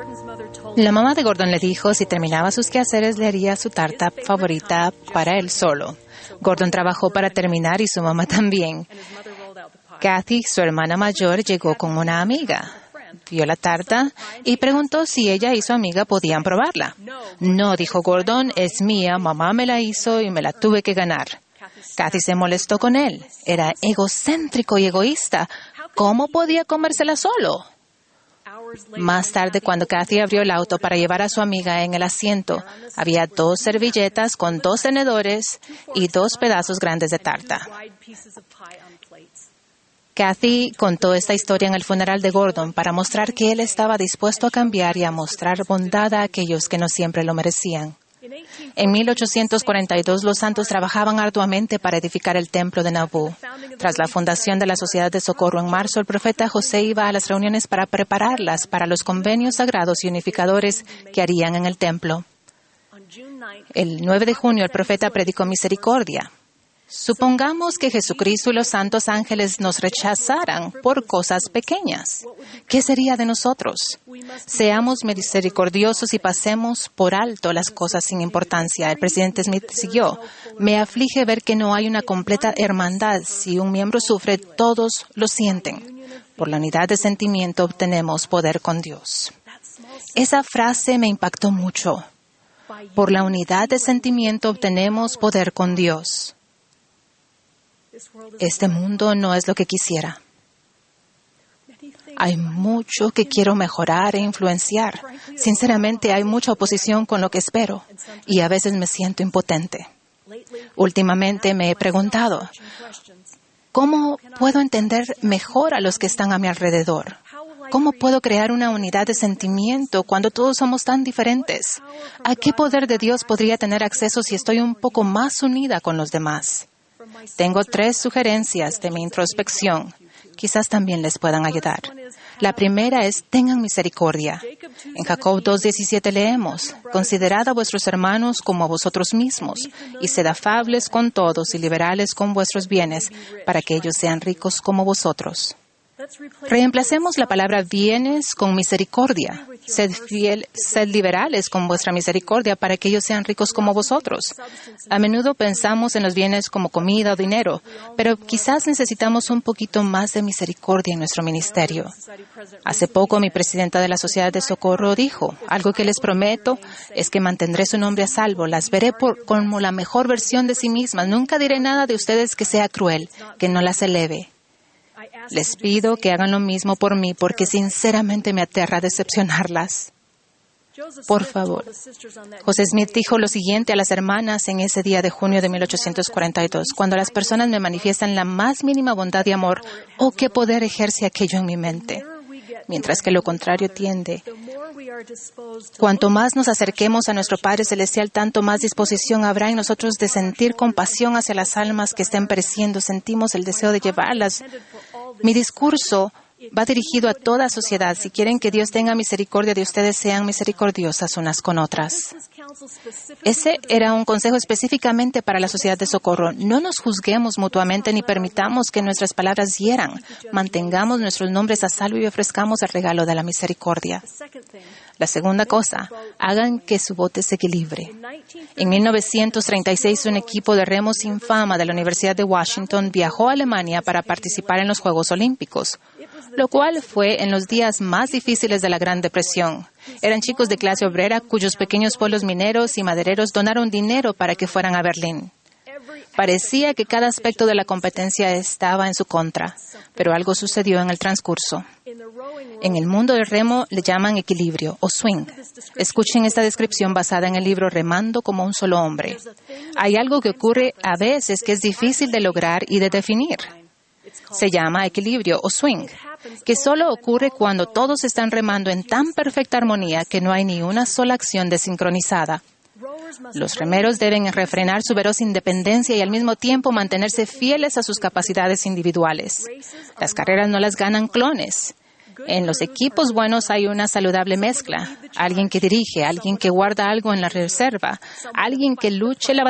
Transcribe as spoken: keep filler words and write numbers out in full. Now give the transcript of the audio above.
La mamá de Gordon le dijo si terminaba sus quehaceres le haría su tarta favorita para él solo. Gordon trabajó para terminar y su mamá también. Kathy, su hermana mayor, llegó con una amiga. Vio la tarta y preguntó si ella y su amiga podían probarla. No, dijo Gordon, es mía, mamá me la hizo y me la tuve que ganar. Kathy se molestó con él. Era egocéntrico y egoísta. ¿Cómo podía comérsela solo? Más tarde, cuando Kathy abrió el auto para llevar a su amiga en el asiento, había dos servilletas con dos tenedores y dos pedazos grandes de tarta. Kathy contó esta historia en el funeral de Gordon para mostrar que él estaba dispuesto a cambiar y a mostrar bondad a aquellos que no siempre lo merecían. En mil ochocientos cuarenta y dos, los santos trabajaban arduamente para edificar el templo de Nauvoo. Tras la fundación de la Sociedad de Socorro en marzo, el profeta José iba a las reuniones para prepararlas para los convenios sagrados y unificadores que harían en el templo. El nueve de junio, el profeta predicó misericordia. Supongamos que Jesucristo y los santos ángeles nos rechazaran por cosas pequeñas. ¿Qué sería de nosotros? Seamos misericordiosos y pasemos por alto las cosas sin importancia. El presidente Smith siguió. Me aflige ver que no hay una completa hermandad. Si un miembro sufre, todos lo sienten. Por la unidad de sentimiento obtenemos poder con Dios. Esa frase me impactó mucho. Por la unidad de sentimiento obtenemos poder con Dios. Este mundo no es lo que quisiera. Hay mucho que quiero mejorar e influenciar. Sinceramente, hay mucha oposición con lo que espero y a veces me siento impotente. Últimamente me he preguntado, ¿cómo puedo entender mejor a los que están a mi alrededor? ¿Cómo puedo crear una unidad de sentimiento cuando todos somos tan diferentes? ¿A qué poder de Dios podría tener acceso si estoy un poco más unida con los demás? Tengo tres sugerencias de mi introspección. Quizás también les puedan ayudar. La primera es, tengan misericordia. En Jacob dos diecisiete leemos, considerad a vuestros hermanos como a vosotros mismos, y sed afables con todos y liberales con vuestros bienes, para que ellos sean ricos como vosotros. Reemplacemos la palabra bienes con misericordia. Sed fiel, sed liberales con vuestra misericordia para que ellos sean ricos como vosotros. A menudo pensamos en los bienes como comida o dinero, pero quizás necesitamos un poquito más de misericordia en nuestro ministerio. Hace poco mi presidenta de la Sociedad de Socorro dijo, algo que les prometo es que mantendré su nombre a salvo, las veré por, como la mejor versión de sí mismas. Nunca diré nada de ustedes que sea cruel, que no las eleve. Les pido que hagan lo mismo por mí porque sinceramente me aterra decepcionarlas. Por favor. José Smith dijo lo siguiente a las hermanas en ese día de junio de mil ochocientos cuarenta y dos. Cuando las personas me manifiestan la más mínima bondad y amor, oh, qué poder ejerce aquello en mi mente. Mientras que lo contrario tiende. Cuanto más nos acerquemos a nuestro Padre Celestial, tanto más disposición habrá en nosotros de sentir compasión hacia las almas que estén pereciendo. Sentimos el deseo de llevarlas. Mi discurso va dirigido a toda sociedad. Si quieren que Dios tenga misericordia de ustedes, sean misericordiosas unas con otras. Ese era un consejo específicamente para la Sociedad de Socorro. No nos juzguemos mutuamente ni permitamos que nuestras palabras hieran. Mantengamos nuestros nombres a salvo y ofrezcamos el regalo de la misericordia. La segunda cosa, hagan que su bote se equilibre. En mil novecientos treinta y seis, un equipo de remo sin fama de la Universidad de Washington viajó a Alemania para participar en los Juegos Olímpicos, lo cual fue en los días más difíciles de la Gran Depresión. Eran chicos de clase obrera cuyos pequeños pueblos mineros y madereros donaron dinero para que fueran a Berlín. Parecía que cada aspecto de la competencia estaba en su contra, pero algo sucedió en el transcurso. En el mundo del remo le llaman equilibrio o swing. Escuchen esta descripción basada en el libro Remando como un solo hombre. Hay algo que ocurre a veces que es difícil de lograr y de definir. Se llama equilibrio o swing, que solo ocurre cuando todos están remando en tan perfecta armonía que no hay ni una sola acción desincronizada. Los remeros deben refrenar su veloz independencia y al mismo tiempo mantenerse fieles a sus capacidades individuales. Las carreras no las ganan clones. En los equipos buenos hay una saludable mezcla. Alguien que dirige, alguien que guarda algo en la reserva, alguien que luche la